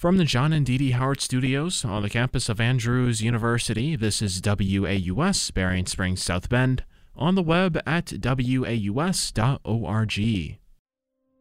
From the John and Dee Dee Howard Studios on the campus of Andrews University, this is WAUS, Berrien Springs, South Bend, on the web at waus.org.